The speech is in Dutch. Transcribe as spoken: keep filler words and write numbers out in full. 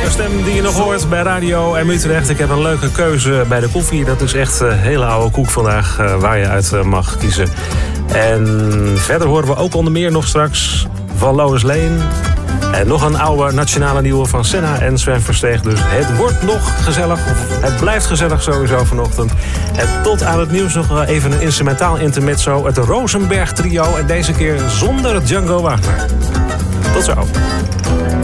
stem die je nog hoort bij Radio M Utrecht. Ik heb een leuke keuze bij de koffie. Dat is echt een hele oude koek vandaag uh, waar je uit uh, mag kiezen. En verder horen we ook onder meer nog straks van Lois Lane. En nog een oude nationale nieuwe van Senna en Sven Versteeg. Dus het wordt nog gezellig. Of het blijft gezellig sowieso vanochtend. En tot aan het nieuws nog even een instrumentaal intermezzo. Het Rosenberg trio. En deze keer zonder Django Wagner. Tot zo.